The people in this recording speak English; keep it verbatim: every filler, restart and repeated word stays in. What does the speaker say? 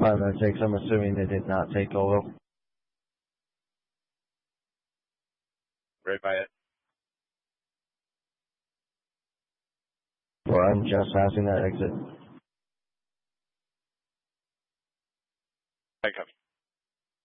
five nine six, I'm assuming they did not take Oval. Right by it. Well, I'm just passing that exit. I copy.